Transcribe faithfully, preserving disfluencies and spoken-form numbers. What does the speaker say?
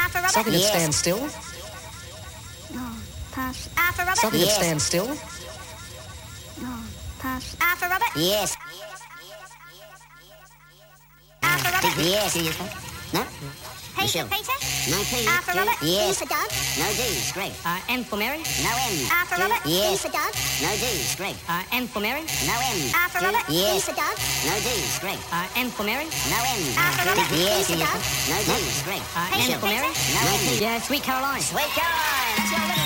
R for Robert. Something that Yes. stands still. Oh, pass. R for Robert. Something Yes. that stands still. Oh, pass. R for Robert. Yes. R for Robert. Yes. No? P Michelle. for Peter. No P. R for G. Robert. Yes. D for Doug. No D. Greg. Uh, M for Mary. No M. R for G. Robert. D Yes. for Doug. No D. Greg. Uh, M for Mary. No M. R for G. Robert. D Yes. for Doug. No D. Greg. Uh, M for Mary. No M. R for Robert. D Yes. for Doug. No D. Greg. Uh, P M for for Mary. Peter. No M. Yeah, Sweet Caroline. Sweet Caroline. That's your winner.